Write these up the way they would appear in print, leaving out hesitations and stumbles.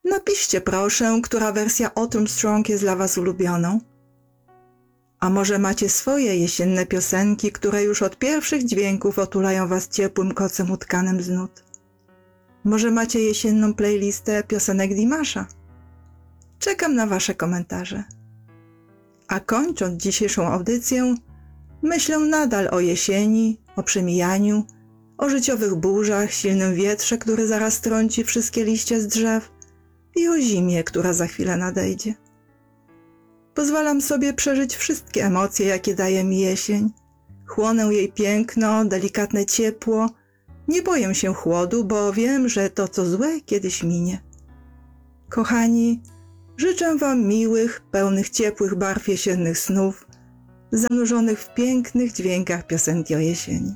Napiszcie proszę, która wersja Autumn Strong jest dla Was ulubioną. A może macie swoje jesienne piosenki, które już od pierwszych dźwięków otulają Was ciepłym kocem utkanym z nut? Może macie jesienną playlistę piosenek Dimasza? Czekam na Wasze komentarze. A kończąc dzisiejszą audycję, myślę nadal o jesieni, o przemijaniu, o życiowych burzach, silnym wietrze, który zaraz trąci wszystkie liście z drzew i o zimie, która za chwilę nadejdzie. Pozwalam sobie przeżyć wszystkie emocje, jakie daje mi jesień. Chłonę jej piękno, delikatne ciepło. Nie boję się chłodu, bo wiem, że to, co złe, kiedyś minie. Kochani, życzę Wam miłych, pełnych ciepłych barw jesiennych snów, zanurzonych w pięknych dźwiękach piosenki o jesieni.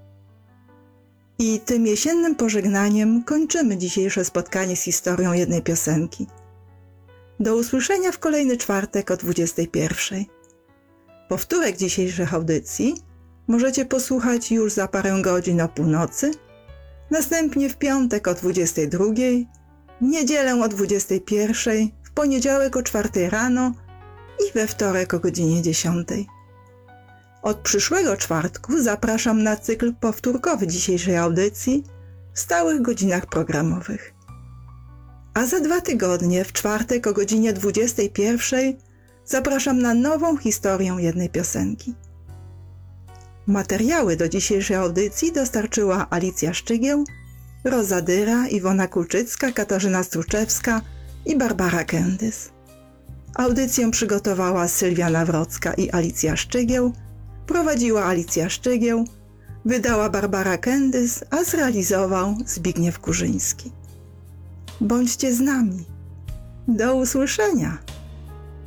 I tym jesiennym pożegnaniem kończymy dzisiejsze spotkanie z historią jednej piosenki. Do usłyszenia w kolejny czwartek o 21:00. Powtórek dzisiejszych audycji możecie posłuchać już za parę godzin o północy, następnie w piątek o 22:00, w niedzielę o 21:00, w poniedziałek o 4:00 rano i we wtorek o godzinie 10:00. Od przyszłego czwartku zapraszam na cykl powtórkowy dzisiejszej audycji w stałych godzinach programowych. A za 2 tygodnie, w czwartek o godzinie 21:00, zapraszam na nową historię jednej piosenki. Materiały do dzisiejszej audycji dostarczyła Alicja Szczygieł, Roza Dyra, Iwona Kulczycka, Katarzyna Struczewska i Barbara Kendys. Audycję przygotowała Sylwia Nawrocka i Alicja Szczygieł, prowadziła Alicja Szczygieł, wydała Barbara Kendys, a zrealizował Zbigniew Kurzyński. Bądźcie z nami. Do usłyszenia!